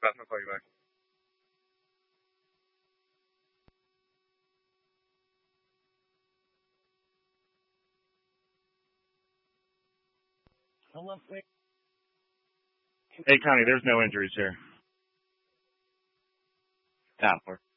Beth, I'll call you back. Hey, Connie, there's no injuries here. Yeah,